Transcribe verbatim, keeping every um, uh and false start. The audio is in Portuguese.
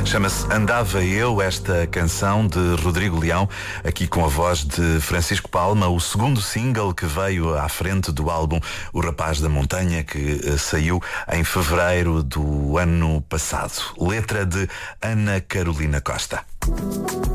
Chama-se Andava Eu, esta canção de Rodrigo Leão, aqui com a voz de Francisco Palma, o segundo single que veio à frente do álbum O Rapaz da Montanha, que uh, saiu em fevereiro do ano passado. Letra de Ana Carolina Costa.